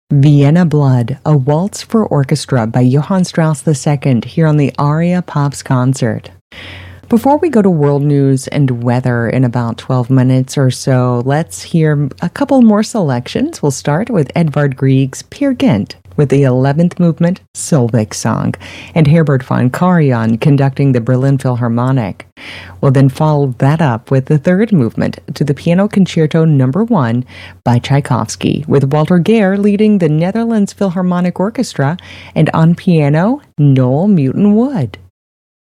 Vienna Blood, a waltz for orchestra by Johann Strauss II here on the Aria Pops concert. Before we go to world news and weather in about 12 minutes or so, let's hear a couple more selections. We'll start with Edvard Grieg's Peer Gynt with the 11th movement Solveig Song, and Herbert von Karajan conducting the Berlin Philharmonic. We'll then follow that up with the third movement to the Piano Concerto No. 1 by Tchaikovsky, with Walter Gehr leading the Netherlands Philharmonic Orchestra, and on piano, Noel Mutin Wood.